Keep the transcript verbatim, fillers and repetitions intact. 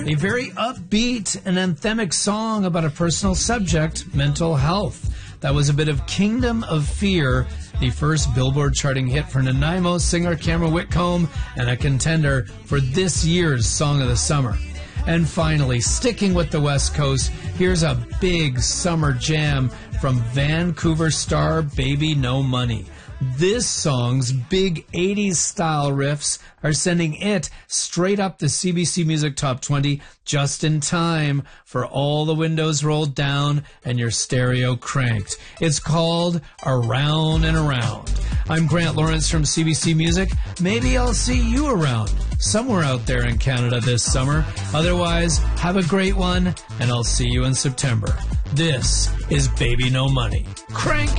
A very upbeat and anthemic song about a personal subject, mental health. That was a bit of Kingdom of Fear, the first Billboard charting hit for Nanaimo singer Cameron Whitcomb and a contender for this year's Song of the Summer. And finally, sticking with the West Coast, here's a big summer jam from Vancouver star Baby No Money. This song's big eighties style riffs are sending it straight up the C B C Music Top twenty just in time for all the windows rolled down and your stereo cranked. It's called Around and Around. I'm Grant Lawrence from C B C Music. Maybe I'll see you around somewhere out there in Canada this summer. Otherwise, have a great one, and I'll see you in September. This is Baby No Money. Crank!